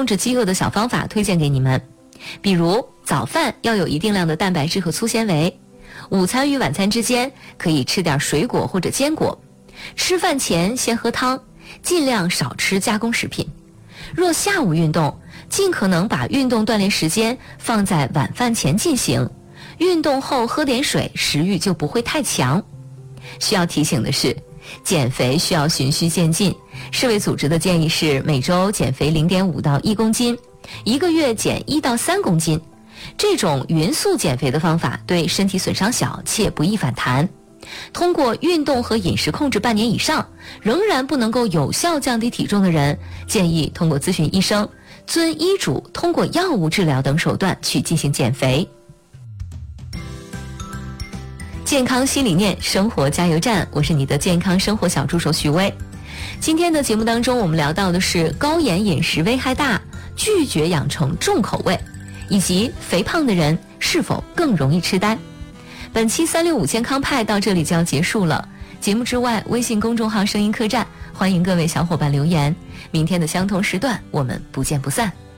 控制饥饿的小方法推荐给你们。比如早饭要有一定量的蛋白质和粗纤维，午餐与晚餐之间可以吃点水果或者坚果，吃饭前先喝汤，尽量少吃加工食品。若下午运动，尽可能把运动锻炼时间放在晚饭前进行，运动后喝点水，食欲就不会太强。需要提醒的是，减肥需要循序渐进，世卫组织的建议是每周减肥 0.5 到1公斤，1个月减1到3公斤。这种匀速减肥的方法对身体损伤小，且不易反弹。通过运动和饮食控制半年以上，仍然不能够有效降低体重的人，建议通过咨询医生，遵医嘱，通过药物治疗等手段去进行减肥。健康新理念，生活加油站，我是你的健康生活小助手许巍。今天的节目当中，我们聊到的是高盐饮食危害大，拒绝养成重口味，以及肥胖的人是否更容易痴呆。本期365健康派到这里就要结束了。节目之外，微信公众号声音客栈，欢迎各位小伙伴留言。明天的相同时段，我们不见不散。